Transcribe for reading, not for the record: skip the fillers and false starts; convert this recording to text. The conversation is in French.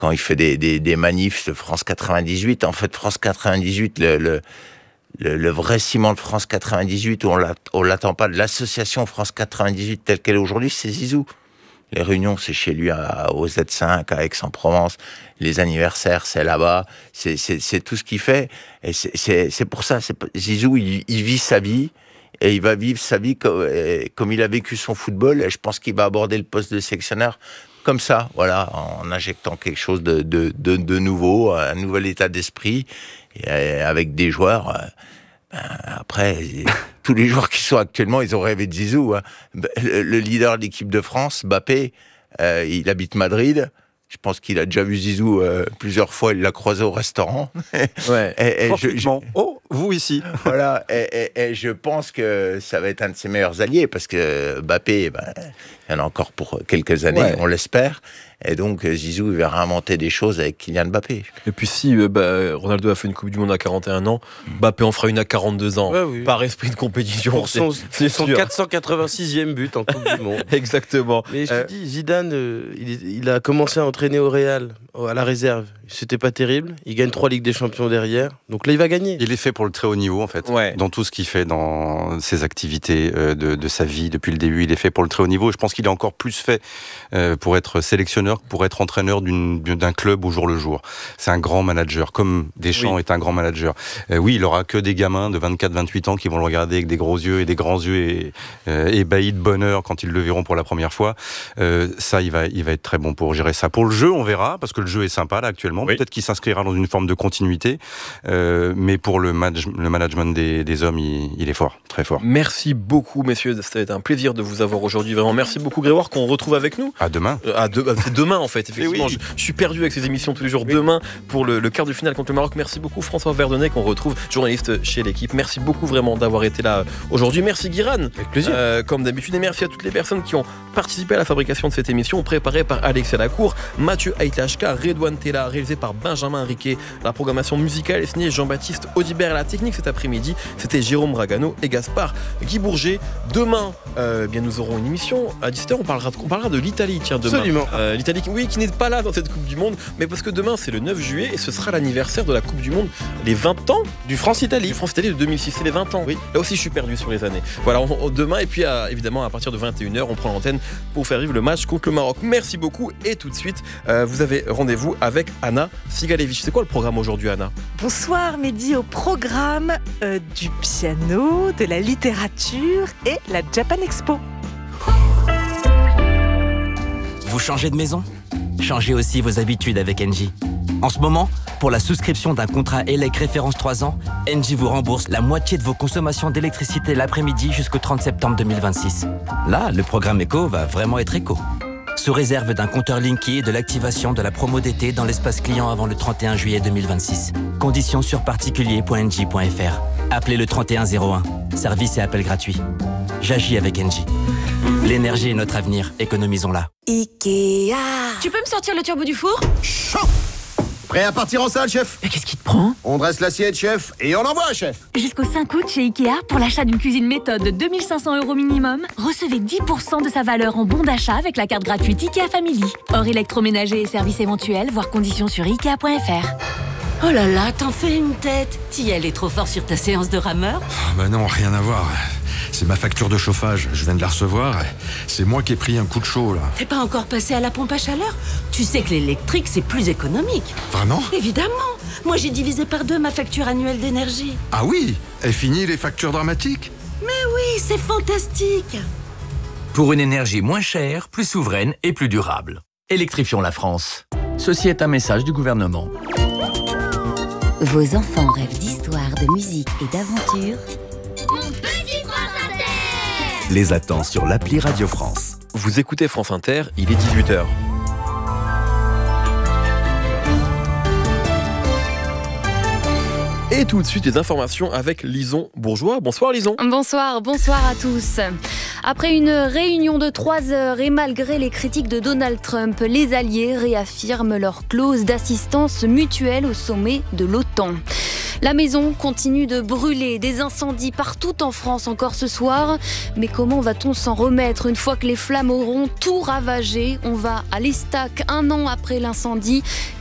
quand il fait des manifs de France 98. En fait, France 98, le vrai ciment de France 98, où on l'attend pas, de l'association France 98 telle qu'elle est aujourd'hui, c'est Zizou. Les réunions, c'est chez lui au Z5, à Aix-en-Provence. Les anniversaires, c'est là-bas. C'est tout ce qu'il fait. Et c'est pour ça. Zizou, il vit sa vie. Et il va vivre sa vie comme il a vécu son football. Et je pense qu'il va aborder le poste de sélectionneur comme ça, voilà, en injectant quelque chose de nouveau, un nouvel état d'esprit, et avec des joueurs. Après, tous les joueurs qui sont actuellement, ils ont rêvé de Zizou. Hein. Le leader de l'équipe de France, Mbappé, il habite Madrid. Je pense qu'il a déjà vu Zizou plusieurs fois. Il l'a croisé au restaurant. Ouais. Oh, vous ici. Voilà. Et je pense que ça va être un de ses meilleurs alliés parce que Mbappé, il y en a encore pour quelques années, on l'espère. Et donc Zizou, il va réinventer des choses avec Kylian Mbappé. Et puis si Ronaldo a fait une Coupe du Monde à 41 ans, Mbappé en fera une à 42 ans. Ouais, oui. Par esprit de compétition. Pour son 486e but en Coupe du Monde. Exactement. Mais je te dis, Zidane, il a commencé à entraîner au Real, à la réserve. C'était pas terrible. Il gagne 3 Ligues des Champions derrière. Donc là, il va gagner. Il est fait pour le très haut niveau, en fait. Ouais. Dans tout ce qu'il fait, dans ses activités de sa vie depuis le début, il est fait pour le très haut niveau. Je pense qu'il est encore plus fait pour être sélectionneur que pour être entraîneur d'un club au jour le jour. C'est un grand manager, comme Deschamps est un grand manager. Oui, il aura que des gamins de 24-28 ans qui vont le regarder avec des gros yeux et des grands yeux ébahis de bonheur quand ils le verront pour la première fois. Ça, il va être très bon pour gérer ça. Pour le jeu, on verra, parce que le jeu est sympa là actuellement. Oui. Peut-être qu'il s'inscrira dans une forme de continuité, mais pour le management des hommes, il est fort, très fort. Merci beaucoup, messieurs. C'était un plaisir de vous avoir aujourd'hui. Vraiment, merci beaucoup, Grégoire, qu'on retrouve avec nous. À demain. C'est demain, en fait. Effectivement, oui. Je suis perdu avec ces émissions tous les jours. Oui. Demain, pour le quart de finale contre le Maroc. Merci beaucoup, François Verdonnet, qu'on retrouve, journaliste chez l'équipe. Merci beaucoup, vraiment, d'avoir été là aujourd'hui. Merci, Guiran. Avec plaisir. Comme d'habitude. Et merci à toutes les personnes qui ont participé à la fabrication de cette émission, préparée par Alexia Lacour, Mathieu Aïtlachka, Redouane Tella, réalisé par Benjamin Riquet. La programmation musicale est signée Jean-Baptiste Audibert. La technique cet après-midi, c'était Jérôme Ragano et Gaspard Guy Bourget. Demain, nous aurons une émission à 17h. On parlera de l'Italie, tiens, demain. Absolument. L'Italie, oui, qui n'est pas là dans cette Coupe du Monde, mais parce que demain, c'est le 9 juillet et ce sera l'anniversaire de la Coupe du Monde, les 20 ans du France-Italie. Du France-Italie de 2006, c'est les 20 ans. Oui. Là aussi, je suis perdu sur les années. Voilà, demain, et puis évidemment, à partir de 21h, on prend l'antenne pour faire vivre le match contre le Maroc. Merci beaucoup, et tout de suite, vous avez rendez-vous avec Anna Sigalevich. C'est quoi le programme aujourd'hui, Anna ? Bonsoir, Mehdi. Au programme du piano, de la littérature et la Japan Expo. Vous changez de maison ? Changez aussi vos habitudes avec Engie. En ce moment, pour la souscription d'un contrat ELEC référence 3 ans, Engie vous rembourse la moitié de vos consommations d'électricité l'après-midi jusqu'au 30 septembre 2026. Là, le programme éco va vraiment être éco. Sous réserve d'un compteur Linky et de l'activation de la promo d'été dans l'espace client avant le 31 juillet 2026. Conditions sur particulier.engie.fr. Appelez le 3101. Service et appel gratuit. J'agis avec Engie. L'énergie est notre avenir, économisons-la. Ikea. Tu peux me sortir le turbo du four ? Chaud. Prêt à partir en salle, chef ? Mais qu'est-ce qui te prend ? On dresse l'assiette, chef, et on envoie, chef. Jusqu'au 5 août chez Ikea, pour l'achat d'une cuisine méthode de 2500 € minimum, recevez 10% de sa valeur en bon d'achat avec la carte gratuite Ikea Family. Hors électroménager et services éventuels, voir conditions sur Ikea.fr. Oh là là, t'en fais une tête. T'y allais trop fort sur ta séance de rameur ? Bah non, rien à voir. C'est ma facture de chauffage, je viens de la recevoir. C'est moi qui ai pris un coup de chaud, là. T'es pas encore passé à la pompe à chaleur ? Tu sais que l'électrique, c'est plus économique. Vraiment ? Évidemment. Moi, j'ai divisé par 2 ma facture annuelle d'énergie. Ah oui ? Et fini les factures dramatiques ? Mais oui, c'est fantastique. Pour une énergie moins chère, plus souveraine et plus durable. Électrifions la France. Ceci est un message du gouvernement. Vos enfants rêvent d'histoire, de musique et d'aventure. Mon petit France Inter. Les attend sur l'appli Radio France. Vous écoutez France Inter, il est 18h. Et tout de suite, les informations avec Lison Bourgeois. Bonsoir Lison. Bonsoir à tous. Après une réunion de 3 heures et malgré les critiques de Donald Trump, les alliés réaffirment leur clause d'assistance mutuelle au sommet de l'OTAN. La maison continue de brûler, des incendies partout en France encore ce soir. Mais comment va-t-on s'en remettre une fois que les flammes auront tout ravagé ? On va à l'Estac 1 an après l'incendie.